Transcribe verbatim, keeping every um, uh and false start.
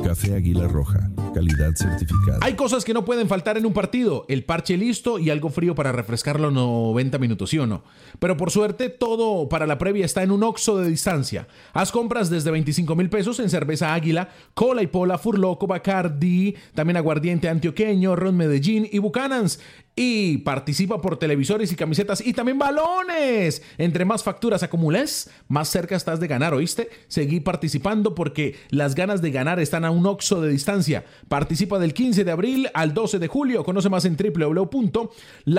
Café Águila Roja, calidad certificada. Hay cosas que no pueden faltar en un partido: el parche listo y algo frío para refrescar los noventa minutos, ¿sí o no? Pero por suerte, todo para la previa está en un Oxxo de distancia. Haz compras desde veinticinco mil pesos en cerveza Águila, Cola y Pola, Furloco, Bacardi, también aguardiente antioqueño, Ron Medellín y Buchanan's. Y participa por televisores y camisetas y también balones. Entre más facturas acumules, más cerca estás de ganar, ¿oíste? Seguí participando porque las ganas de ganar están a un Oxxo de distancia. Participa del quince de abril al doce de julio. Conoce más en doble u doble u doble u punto la